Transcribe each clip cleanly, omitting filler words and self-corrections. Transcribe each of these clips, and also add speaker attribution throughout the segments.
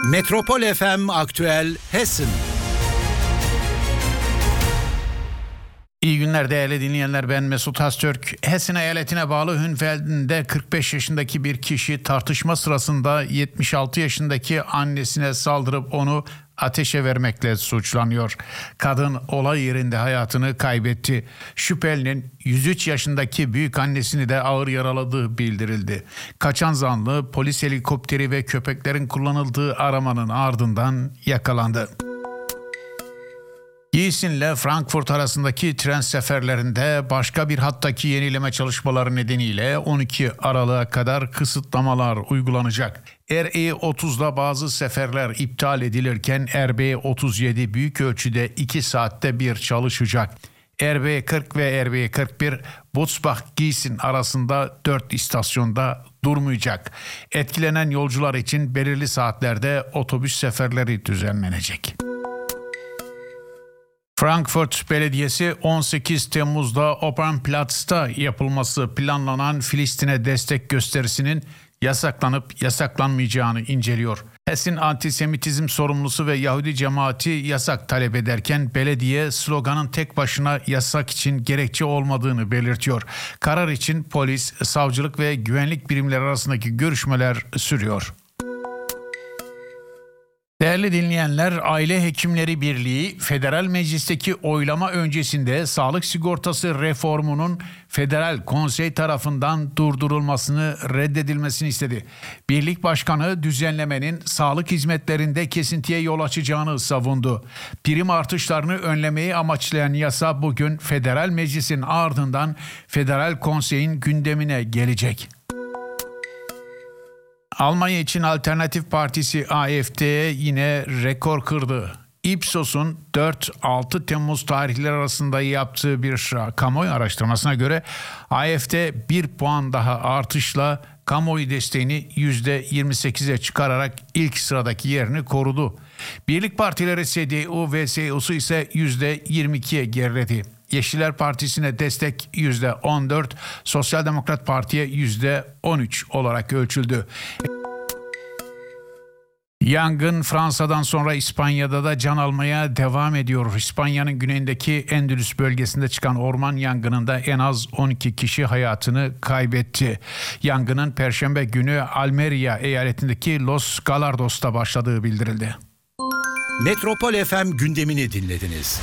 Speaker 1: Metropol FM Aktüel Hessen.
Speaker 2: İyi günler değerli dinleyenler, ben Mesut Haztürk. Hessen eyaletine bağlı Hünfeld'de 45 yaşındaki bir kişi tartışma sırasında 76 yaşındaki annesine saldırıp onu ateşe vermekle suçlanıyor. Kadın olay yerinde hayatını kaybetti. Şüphelinin 103 yaşındaki büyük annesini de ağır yaraladığı bildirildi. Kaçan zanlı polis helikopteri ve köpeklerin kullanıldığı aramanın ardından yakalandı. Gießen ile Frankfurt arasındaki tren seferlerinde başka bir hattaki yenileme çalışmaları nedeniyle 12 Aralık'a kadar kısıtlamalar uygulanacak. RE30'da bazı seferler iptal edilirken RB37 büyük ölçüde 2 saatte bir çalışacak. RB40 ve RB41 Butzbach-Gießen arasında 4 istasyonda durmayacak. Etkilenen yolcular için belirli saatlerde otobüs seferleri düzenlenecek. Frankfurt Belediyesi 18 Temmuz'da Opernplatz'ta yapılması planlanan Filistin'e destek gösterisinin yasaklanıp yasaklanmayacağını inceliyor. Hessen antisemitizm sorumlusu ve Yahudi cemaati yasak talep ederken belediye sloganın tek başına yasak için gerekçe olmadığını belirtiyor. Karar için polis, savcılık ve güvenlik birimleri arasındaki görüşmeler sürüyor. Değerli dinleyenler, Aile Hekimleri Birliği, Federal Meclis'teki oylama öncesinde sağlık sigortası reformunun Federal Konsey tarafından durdurulmasını reddedilmesini istedi. Birlik Başkanı düzenlemenin sağlık hizmetlerinde kesintiye yol açacağını savundu. Prim artışlarını önlemeyi amaçlayan yasa bugün Federal Meclis'in ardından Federal Konsey'in gündemine gelecek. Almanya için Alternatif Partisi AfD yine rekor kırdı. Ipsos'un 4-6 Temmuz tarihleri arasında yaptığı bir kamuoyu araştırmasına göre AfD 1 puan daha artışla kamuoyu desteğini %28'e çıkararak ilk sıradaki yerini korudu. Birlik partileri CDU ve CSU ise %22'ye geriledi. Yeşiller Partisi'ne destek %14, Sosyal Demokrat Parti'ye %13 olarak ölçüldü. Yangın Fransa'dan sonra İspanya'da da can almaya devam ediyor. İspanya'nın güneyindeki Endülüs bölgesinde çıkan orman yangınında en az 12 kişi hayatını kaybetti. Yangının Perşembe günü Almeria eyaletindeki Los Galardos'ta başladığı bildirildi.
Speaker 1: Metropol FM gündemini dinlediniz.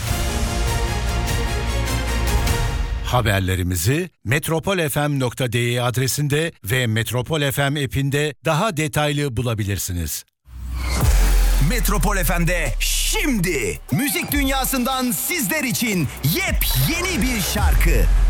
Speaker 1: Haberlerimizi metropolfm.de adresinde ve Metropol FM app'inde daha detaylı bulabilirsiniz.
Speaker 3: Metropol FM'de şimdi müzik dünyasından sizler için yepyeni bir şarkı.